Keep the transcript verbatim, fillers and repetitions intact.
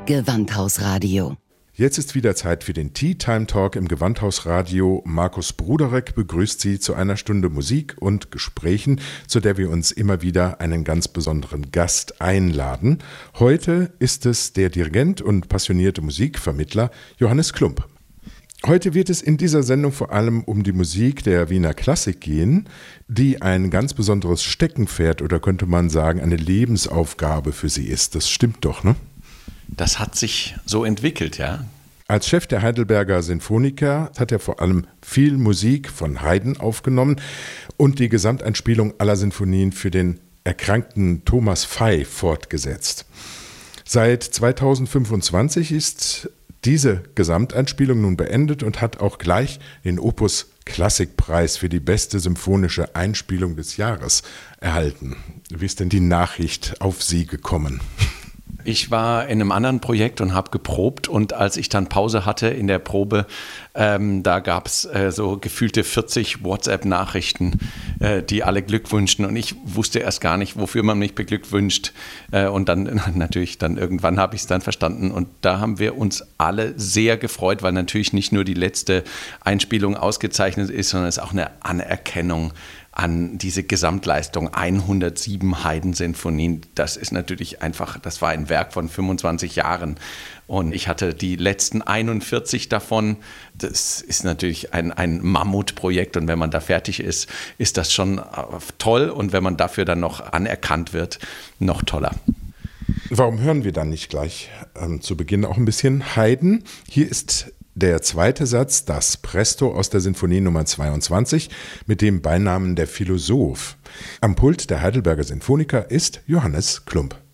Gewandhausradio. Jetzt ist wieder Zeit für den Tea Time Talk im Gewandhausradio. Markus Bruderek begrüßt Sie zu einer Stunde Musik und Gesprächen, zu der wir uns immer wieder einen ganz besonderen Gast einladen. Heute ist es der Dirigent und passionierte Musikvermittler Johannes Klump. Heute wird es in dieser Sendung vor allem um die Musik der Wiener Klassik gehen, die ein ganz besonderes Steckenpferd oder könnte man sagen eine Lebensaufgabe für Sie ist. Das stimmt doch, ne? Das hat sich so entwickelt, ja. Als Chef der Heidelberger Sinfoniker hat er vor allem viel Musik von Haydn aufgenommen und die Gesamteinspielung aller Sinfonien für den erkrankten Thomas Fey fortgesetzt. Seit zweitausendfünfundzwanzig ist diese Gesamteinspielung nun beendet und hat auch gleich den Opus Klassikpreis für die beste symphonische Einspielung des Jahres erhalten. Wie ist denn die Nachricht auf Sie gekommen? Ich war in einem anderen Projekt und habe geprobt und als ich dann Pause hatte in der Probe, ähm, da gab es äh, so gefühlte vierzig WhatsApp-Nachrichten, äh, die alle Glück wünschten und ich wusste erst gar nicht, wofür man mich beglückwünscht äh, und dann natürlich dann irgendwann habe ich es dann verstanden und da haben wir uns alle sehr gefreut, weil natürlich nicht nur die letzte Einspielung ausgezeichnet ist, sondern es ist auch eine Anerkennung an diese Gesamtleistung, hundertsieben Haydn-Sinfonien. Das ist natürlich einfach, das war ein Werk von fünfundzwanzig Jahren und ich hatte die letzten einundvierzig davon. Das ist natürlich ein, ein Mammutprojekt und wenn man da fertig ist, ist das schon toll und wenn man dafür dann noch anerkannt wird, noch toller. Warum hören wir dann nicht gleich ähm, zu Beginn auch ein bisschen Haydn? Hier ist der zweite Satz, das Presto aus der Sinfonie Nummer zweiundzwanzig mit dem Beinamen der Philosoph. Am Pult der Heidelberger Sinfoniker ist Johannes Klump.